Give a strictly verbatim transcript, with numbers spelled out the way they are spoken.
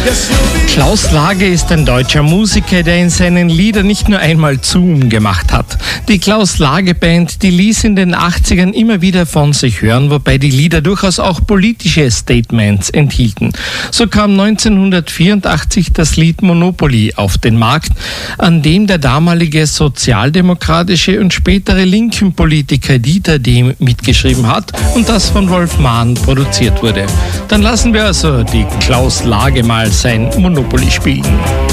Klaus Lage ist ein deutscher Musiker, der in seinen Liedern nicht nur einmal Zoom gemacht hat. Die Klaus Lage Band, die ließ in den achtzigern immer wieder von sich hören, wobei die Lieder durchaus auch politische Statements enthielten. So kam neunzehnhundertvierundachtzig das Lied Monopoly auf den Markt, an dem der damalige sozialdemokratische und spätere linken Politiker Dieter Dehm mitgeschrieben hat und das von Wolf Mahn produziert wurde. Dann lassen wir also die Klaus Lage mal sein Monopoly spielen.